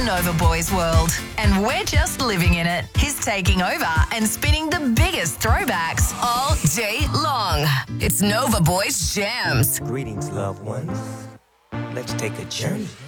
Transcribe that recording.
Nova Boys world, and we're just living in it. He's taking over and spinning the biggest throwbacks all day long. It's Nova Boys Jams. Greetings, loved ones. Let's take a journey.